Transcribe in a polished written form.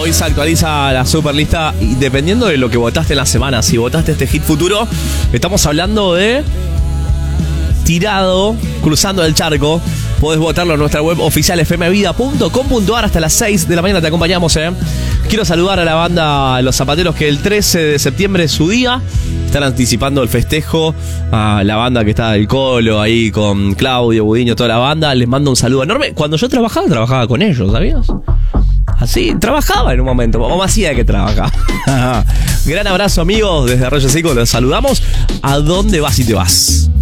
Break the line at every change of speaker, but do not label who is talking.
hoy se actualiza la superlista y dependiendo de lo que votaste en la semana, si votaste este hit futuro, estamos hablando de Tirado, Cruzando el Charco. Podés votarlo en nuestra web oficial fmvida.com.ar. Hasta las 6 de la mañana te acompañamos. Quiero saludar a la banda Los Zapateros, que el 13 de septiembre es su día. Están anticipando el festejo. A la banda que está del Colo ahí con Claudio, Budiño, toda la banda. Les mando un saludo enorme. Cuando yo trabajaba con ellos, ¿sabías? Así, trabajaba en un momento, o más hacía que trabajaba. Gran abrazo, amigos, desde Arroyo Seco, los saludamos. ¿A dónde vas y te vas?